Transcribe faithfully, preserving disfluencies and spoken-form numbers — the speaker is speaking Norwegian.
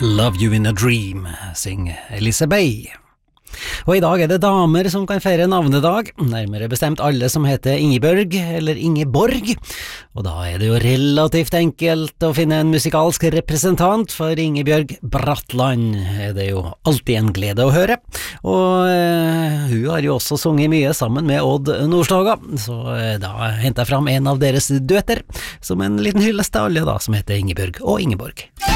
Love You in a Dream, syng Elise Bay. Og i dag er det damer som kan feire navnedag, nærmere bestemt alle som heter Ingebjørg eller Ingeborg, og da er det jo relativt enkelt å finne en musikalsk representant, for Ingebjørg Bratland er det jo alltid en glede å høre, og øh, hun har jo også sunget mye sammen med Odd Nordstoga, så øh, da hentet jeg fram en av deres duetter, som en liten hyllest til alle da, som heter Ingebjørg og Ingeborg.